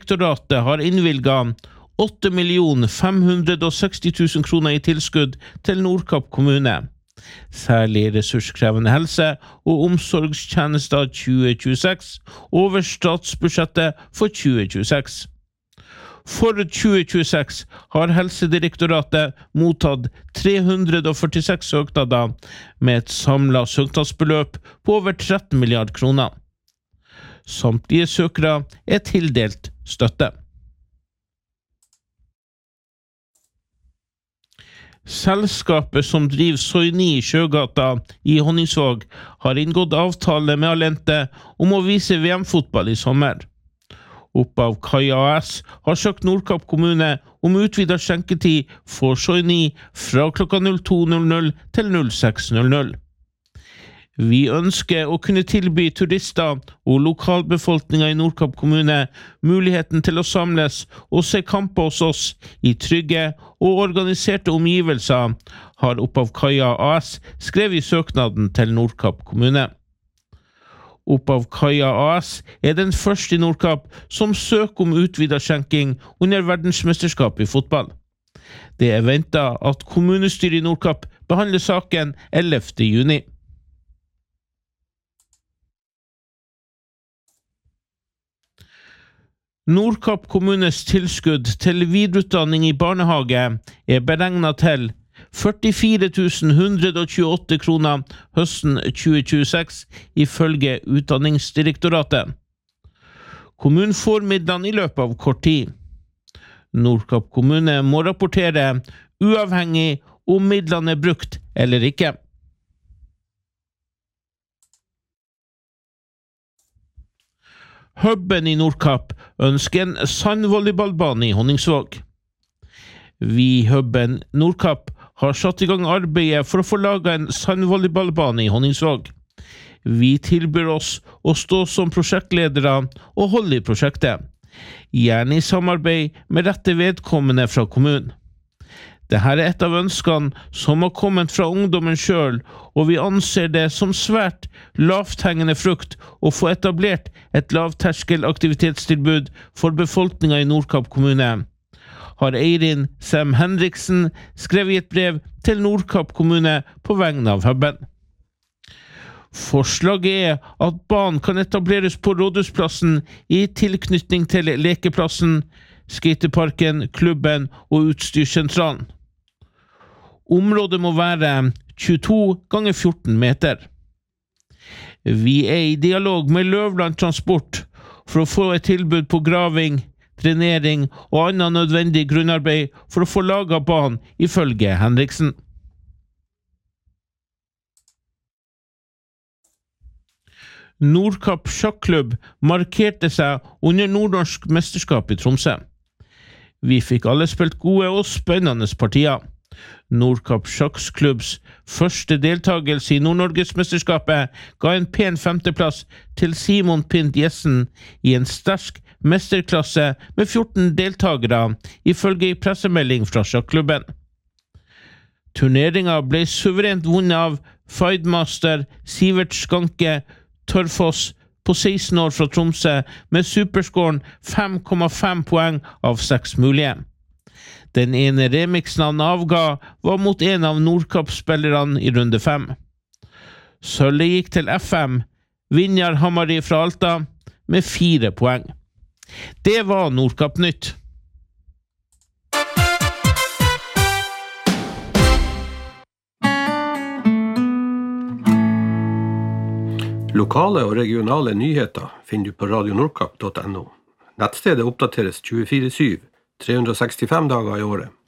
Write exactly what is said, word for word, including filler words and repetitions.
Helsedirektoratet har innvilget åtte millioner fem hundre og seksti tusen kroner i tilskudd til Nordkapp kommune, særlig ressurskrevende helse- og omsorgstjenester tjue tjueseks over statsbudsjettet for tjue tjueseks. For tjue tjueseks har Helsedirektoratet mottatt tre hundre og førtiseks søknader med et samlet søknadsbeløp på over tretten milliarder kroner. Samtlige søkere er tildelt støtte. Selskapet som driver Soini i Sjøgata i Honningsvåg har inngått avtale med Alente om å vise V M-fotball i sommer. Oppav Kaia A S har søkt Nordkapp kommune om utvidet skjenketid for Soini fra klokka to til seks. Vi ønsker å kunne tilby turister og lokalbefolkningen i Nordkapp kommune muligheten til å samles og se kamper hos oss i trygge og organiserte omgivelser, har Oppav Kaia A S skrevet i søknaden til Nordkapp kommune. Oppav Kaia A S er den første i Nordkapp som søker om utvidet skjenking under verdensmesterskapet i fotball. Det er ventet at kommunestyret i Nordkapp behandler saken ellevte juni. Nordkapp kommunes tilskudd til videreutdanning i barnehage er beregnet til førtifire tusen ett hundre og tjueåtte kroner høsten tjue tjueseks, ifølge Utdanningsdirektoratet. Kommunen får midlene i løpet av kort tid. Nordkapp kommune må rapportere uavhengig om midlene er brukt eller ikke. Hubben i Nordkapp ønsker en sandvolleyballbane i Honningsvåg. Vi Hubben Nordkapp har satt i gang arbeidet for å få laget en sandvolleyballbane i Honningsvåg. Vi tilbyr oss å stå som prosjektledere og holde i prosjektet, gjerne i samarbeid med rette vedkommende fra kommunen. Dette er et av ønskene som har kommet fra ungdommen selv, og vi anser det som svært lavthengende frukt å få etablert et lavterskelaktivitetstilbud for befolkningen i Nordkapp kommune, har Eirin Sem Henriksen skrevet i et brev til Nordkapp kommune på vegne av Hubben. Forslaget er at banen kan etableres på Rådhusplassen i tilknytning til lekeplassen, skateparken, klubben og utstyrssentralen. Området må være tjueto ganger fjorten meter. Vi er i dialog med Løvland Transport for å få et tilbud på graving, drenering og annet nødvendig grunnarbeid for å få laget banen, ifølge Henriksen. Nordkapp sjakklubb markerte seg under nordnorsk mesterskap i Tromsø. Vi fikk alle spilt gode og spennende partier. Nordkapp sjakklubbs første deltagelse i Nord-Norgesmesterskapet ga en pen femteplass til Simon Pint Jessen i en sterk mesterklasse med fjorten deltagere, ifølge en pressemelding fra sjakklubben. Turneringen ble suverent vunnet av Fidemaster Sivert Skanke Tørfoss på seksten år fra Tromsø med superscoren fem komma fem poeng av seks mulige. Den ene remixen han avga var mot en av Nordkapp-spillerne i runde fem. Sølvet gikk til F M, Vinjar Hamari fra Alta, med fire poeng. Det var Nordkapp-nytt. Lokale og regionale nyheter finner du på radio nordkapp punktum no. Nettstedet oppdateres tjuefire syv, tre hundre og sekstifem dager i året.